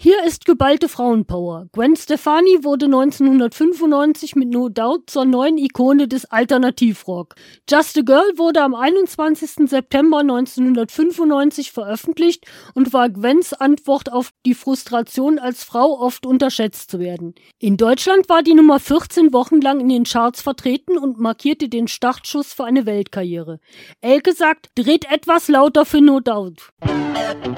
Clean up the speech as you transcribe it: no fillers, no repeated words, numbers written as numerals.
Hier ist geballte Frauenpower. Gwen Stefani wurde 1995 mit No Doubt zur neuen Ikone des Alternativrock. Just a Girl wurde am 21. September 1995 veröffentlicht und war Gwens Antwort auf die Frustration, als Frau oft unterschätzt zu werden. In Deutschland war die Nummer 14 Wochen lang in den Charts vertreten und markierte den Startschuss für eine Weltkarriere. Elke sagt, dreht etwas lauter für No Doubt.